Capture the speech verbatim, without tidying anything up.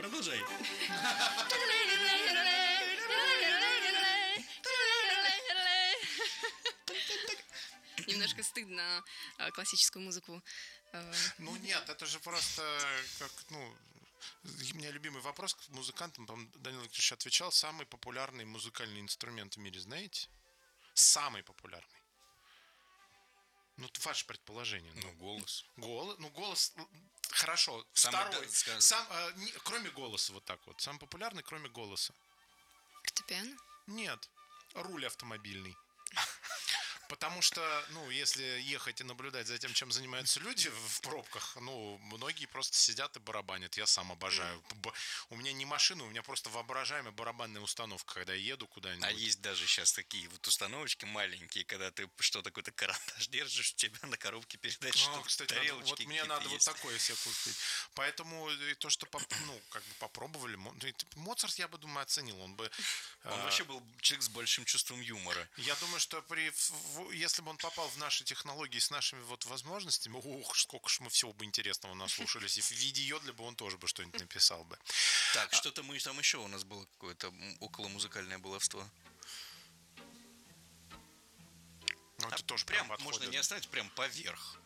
продолжай. Немножко стыдно классическую музыку. Ну нет, это же просто как, ну, у меня любимый вопрос к музыкантам, по-моему, Данил Викторович отвечал, самый популярный музыкальный инструмент в мире, знаете? Самый популярный. Ну, это ваше предположение. Ну, голос. Голос, ну, голос, хорошо. Самый, Второй, да, скажем. сам, э, не, кроме голоса, вот так вот. Самый популярный, кроме голоса. Фортепиано? Нет, руль автомобильный. Потому что, ну, если ехать и наблюдать за тем, чем занимаются люди в пробках, ну, многие просто сидят и барабанят. Я сам обожаю. Б- У меня не машина, у меня просто воображаемая барабанная установка, когда я еду куда-нибудь. А есть даже сейчас такие вот установочки маленькие, когда ты что-то, какой-то карандаш держишь, у тебя на коробке передач, Ну, что кстати, надо- тарелочки вот мне какие-то надо есть. вот такое себе купить. Поэтому и то, что поп- ну, как бы попробовали, Мо- ну, и т- Моцарт, я бы, думаю, оценил. Он бы... Он э, вообще был человек с большим чувством юмора. Я думаю, что при, в- если бы он попал в наши технологии с нашими вот возможностями, ух, сколько ж мы всего бы интересного наслушались. И в виде Йодля бы он тоже бы что-нибудь написал бы. Так, что-то мы там еще у нас было какое-то м, околомузыкальное баловство. Ну, это А тоже прям прям можно подходит. не оставить прям поверх.